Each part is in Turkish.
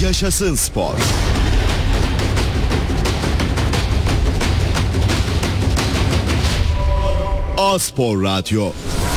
Yaşasın spor. A-Spor Radyo.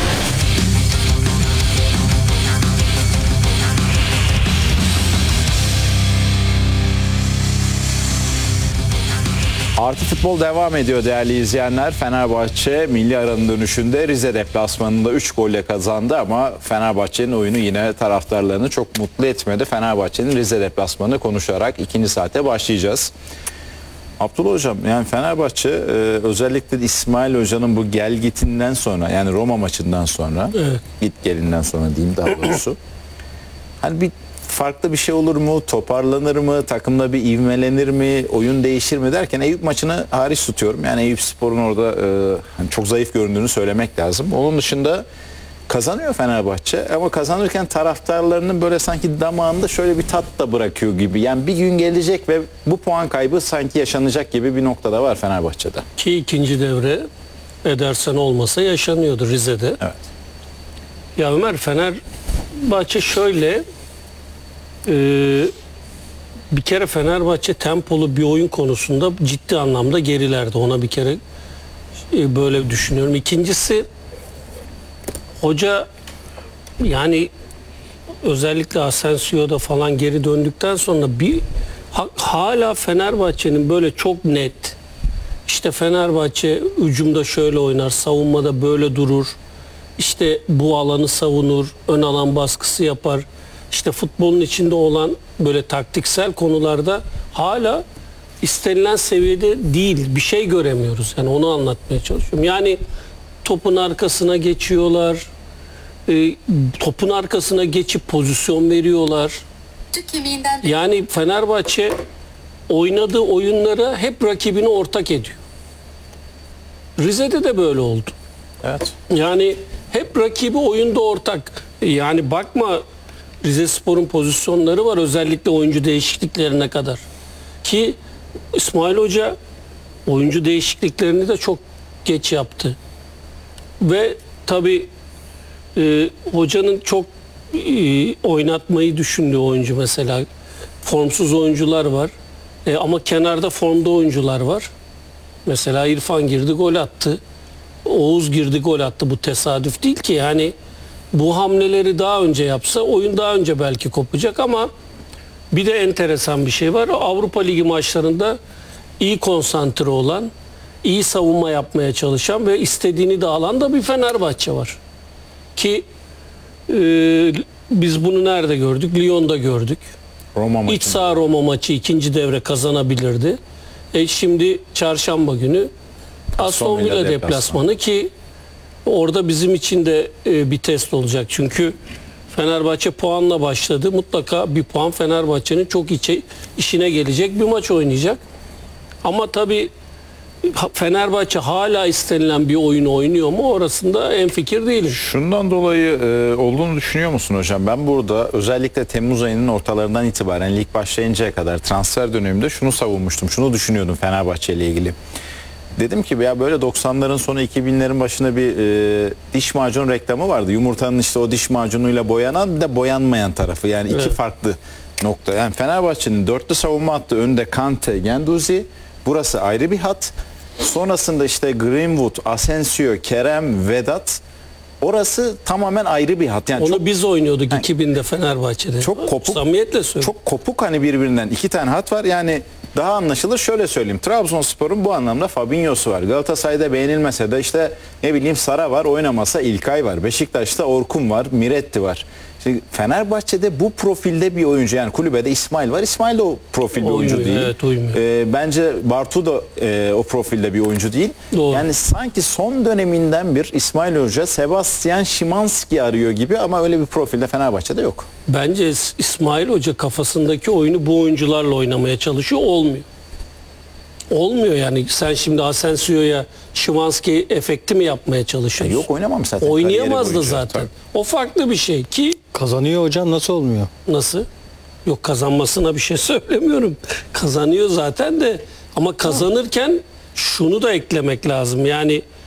Artı Futbol devam ediyor değerli izleyenler. Fenerbahçe milli aranın dönüşünde Rize deplasmanında 3 golle kazandı ama Fenerbahçe'nin oyunu yine taraftarlarını çok mutlu etmedi. Fenerbahçe'nin Rize deplasmanını konuşarak ikinci saate başlayacağız. Abdullah Hocam, yani Fenerbahçe özellikle de İsmail Hoca'nın bu gelgitinden sonra, yani Roma maçından sonra, evet, git gelinden sonra diyeyim daha doğrusu. Hani bir farklı bir şey olur mu? Toparlanır mı? Takımda bir ivmelenir mi? Oyun değişir mi derken Eyüp maçını hariç tutuyorum. Yani Eyüpspor'un orada hani çok zayıf göründüğünü söylemek lazım. Onun dışında kazanıyor Fenerbahçe ama kazanırken taraftarlarının böyle sanki damağında şöyle bir tat da bırakıyor gibi. Yani bir gün gelecek ve bu puan kaybı sanki yaşanacak gibi bir noktada var Fenerbahçe'de. ki ikinci devre Ederson olmasa yaşanıyordu Rize'de. Evet. Ya Ömer, Fenerbahçe şöyle, bir kere Fenerbahçe tempolu bir oyun konusunda ciddi anlamda gerilerde. Ona bir kere böyle düşünüyorum. İkincisi, hoca yani özellikle Asensio'da falan geri döndükten sonra hala Fenerbahçe'nin böyle çok net, işte Fenerbahçe hücumda şöyle oynar, savunmada böyle durur, işte bu alanı savunur, ön alan baskısı yapar. İşte futbolun içinde olan böyle taktiksel konularda hala istenilen seviyede değil. Bir şey göremiyoruz. Yani onu anlatmaya çalışıyorum. Yani topun arkasına geçiyorlar. Topun arkasına geçip pozisyon veriyorlar. Yani Fenerbahçe oynadığı oyunlara hep rakibini ortak ediyor. Rize'de de böyle oldu. Evet. Yani hep rakibi oyunda ortak. Yani bakma, Rizespor'un pozisyonları var, özellikle oyuncu değişikliklerine kadar. Ki İsmail Hoca oyuncu değişikliklerini de çok geç yaptı. Ve tabii hocanın çok oynatmayı düşündüğü oyuncu, mesela formsuz oyuncular var. Ama kenarda formda oyuncular var. Mesela İrfan girdi, gol attı. Oğuz girdi, gol attı. Bu tesadüf değil ki. Yani bu hamleleri daha önce yapsa oyun daha önce belki kopacak ama bir de enteresan bir şey var. Avrupa Ligi maçlarında iyi konsantre olan, iyi savunma yapmaya çalışan ve istediğini de alan da bir Fenerbahçe var. Ki biz bunu nerede gördük? Lyon'da gördük. Roma maçı. İç saha Roma maçı ikinci devre kazanabilirdi. Şimdi çarşamba günü Aston Villa deplasmanı, ki orada bizim için de bir test olacak. Çünkü Fenerbahçe puanla başladı. Mutlaka bir puan Fenerbahçe'nin çok işine gelecek bir maç oynayacak. Ama tabii Fenerbahçe hala istenilen bir oyunu oynuyor mu? Orasında hemfikir değilim. Şundan dolayı olduğunu düşünüyor musun hocam? Ben burada özellikle Temmuz ayının ortalarından itibaren lig başlayıncaya kadar transfer döneminde şunu savunmuştum. Şunu düşünüyordum Fenerbahçe ile ilgili. Dedim ki ya böyle 90'ların sonu 2000'lerin başında bir diş macunu reklamı vardı. Yumurtanın işte o diş macunuyla boyanan bir de boyanmayan tarafı. Yani iki farklı nokta. Yani Fenerbahçe'nin dörtlü savunma hattı, önde Kante, Guendouzi. Burası ayrı bir hat. Sonrasında işte Greenwood, Asensio, Kerem, Vedat. Orası tamamen ayrı bir hat. Yani onu biz oynuyorduk 2000'de Fenerbahçe'de. Çok kopuk. Samimiyetle söylüyorum. Çok kopuk, hani birbirinden iki tane hat var. Yani daha anlaşılır şöyle söyleyeyim. Trabzonspor'un bu anlamda Fabinho'su var. Galatasaray'da beğenilmese de işte ne bileyim Sara var, oynamasa İlkay var. Beşiktaş'ta Orkun var, Miretti var. Şimdi Fenerbahçe'de bu profilde bir oyuncu, yani kulübede İsmail var. İsmail de o profilde oyuncu değil. Evet, uymuyor. Bence Bartu da o profilde bir oyuncu değil. Doğru. Yani sanki son döneminden bir İsmail Hoca Sebastian Szymanski arıyor gibi ama öyle bir profilde Fenerbahçe'de yok. Bence İsmail Hoca kafasındaki oyunu bu oyuncularla oynamaya çalışıyor. Olmuyor. Olmuyor yani. Sen şimdi Asensio'ya Szymanski efekti mi yapmaya çalışıyorsun? Yok, oynamamış zaten. Oynayamazdı zaten. Tabii. O farklı bir şey ki. Kazanıyor hocam, nasıl olmuyor? Nasıl? Yok, kazanmasına bir şey söylemiyorum. Kazanıyor zaten de, ama kazanırken şunu da eklemek lazım. Yani